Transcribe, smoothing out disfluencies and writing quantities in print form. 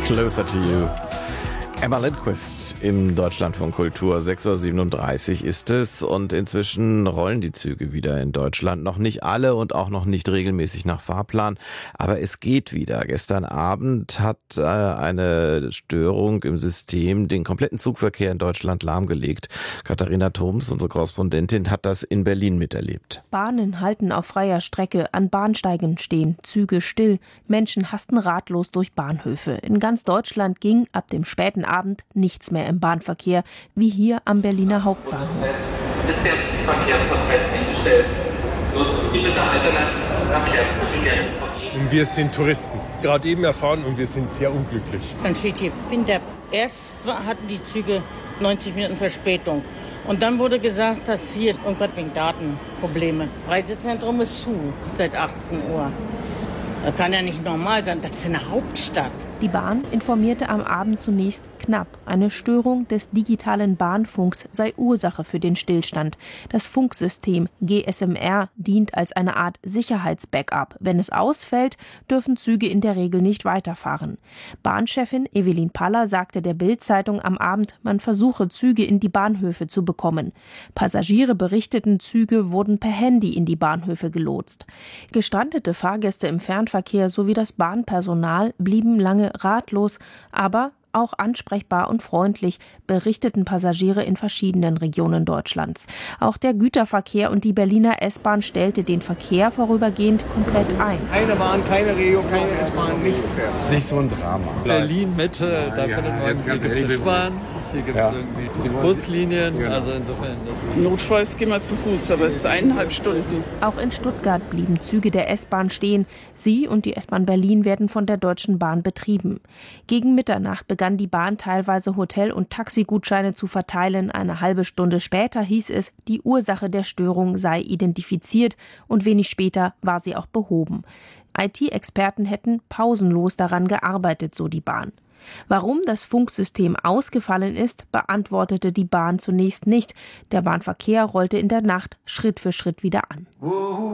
Closer to You. Emma Lindquist im Deutschlandfunk Kultur. 6:37 Uhr ist es und inzwischen rollen die Züge wieder in Deutschland. Noch nicht alle und auch noch nicht regelmäßig nach Fahrplan, aber es geht wieder. Gestern Abend hat eine Störung im System den kompletten Zugverkehr in Deutschland lahmgelegt. Katharina Thoms, unsere Korrespondentin, hat das in Berlin miterlebt. Bahnen halten auf freier Strecke, an Bahnsteigen stehen Züge still. Menschen hasten ratlos durch Bahnhöfe. In ganz Deutschland ging ab dem späten Abend nichts mehr im Bahnverkehr, wie hier am Berliner Hauptbahnhof. Ist der Verkehr zurzeit eingestellt. Nutzen Sie bitte alternative Verkehrsmittel. Und wir sind Touristen, gerade eben erfahren, und wir sind sehr unglücklich. Dann steht hier Winter. Erst hatten die Züge 90 Minuten Verspätung. Und dann wurde gesagt, dass hier irgendwas wegen Datenprobleme. Reisezentrum ist zu seit 18 Uhr. Das kann ja nicht normal sein, das für eine Hauptstadt. Die Bahn informierte am Abend zunächst knapp. Eine Störung des digitalen Bahnfunks sei Ursache für den Stillstand. Das Funksystem GSMR dient als eine Art Sicherheitsbackup. Wenn es ausfällt, dürfen Züge in der Regel nicht weiterfahren. Bahnchefin Evelyn Paller sagte der Bild-Zeitung am Abend, man versuche, Züge in die Bahnhöfe zu bekommen. Passagiere berichteten, Züge wurden per Handy in die Bahnhöfe gelotst. Gestrandete Fahrgäste im Fernverkehr sowie das Bahnpersonal blieben lange ratlos, aber auch ansprechbar und freundlich, berichteten Passagiere in verschiedenen Regionen Deutschlands. Auch der Güterverkehr und die Berliner S-Bahn stellte den Verkehr vorübergehend komplett ein. Keine Bahn, keine Regio, keine S-Bahn, nichts. Nicht so ein Drama. Berlin-Mitte, da findet man die S-Bahn. Hier gibt es irgendwie Buslinien, also insofern. Notfalls gehen wir zu Fuß, aber es ist 1,5 Stunden. Auch in Stuttgart blieben Züge der S-Bahn stehen. Sie und die S-Bahn Berlin werden von der Deutschen Bahn betrieben. Gegen Mitternacht begann die Bahn teilweise Hotel- und Taxigutscheine zu verteilen. Eine halbe Stunde später hieß es, die Ursache der Störung sei identifiziert und wenig später war sie auch behoben. IT-Experten hätten pausenlos daran gearbeitet, so die Bahn. Warum das Funksystem ausgefallen ist, beantwortete die Bahn zunächst nicht. Der Bahnverkehr rollte in der Nacht Schritt für Schritt wieder an.